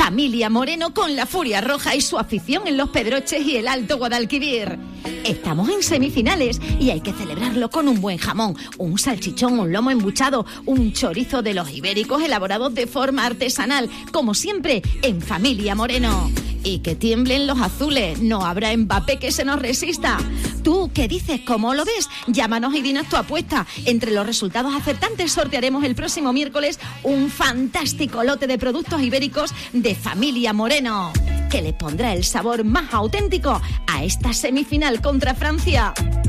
Familia Moreno con la Furia Roja y su afición en Los Pedroches y el Alto Guadalquivir. Estamos en semifinales y hay que celebrarlo con un buen jamón, un salchichón, un lomo embuchado, un chorizo de los ibéricos elaborados de forma artesanal, como siempre en Familia Moreno. Y que tiemblen los azules, no habrá Mbappé que se nos resista. ¿Tú qué dices? ¿Cómo lo ves? Llámanos y dinos tu apuesta. Entre los resultados acertantes sortearemos el próximo miércoles un fantástico lote de productos ibéricos de Familia Moreno, que le pondrá el sabor más auténtico a esta semifinal contra Francia.